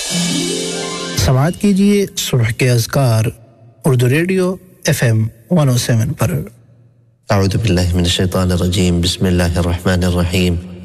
समाअत कीजिए सुबह के अज़कार उर्दू रेडियो FM 107 पर। अऊज़ु बिल्लाहि मिनश शैतानिर रजीम बिस्मिल्लाहिर रहमानिर रहीम